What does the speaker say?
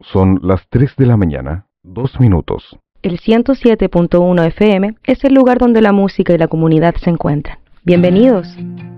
Son las 3 de la mañana, 2 minutos. El 107.1 FM es el lugar donde la música y la comunidad se encuentran. Bienvenidos.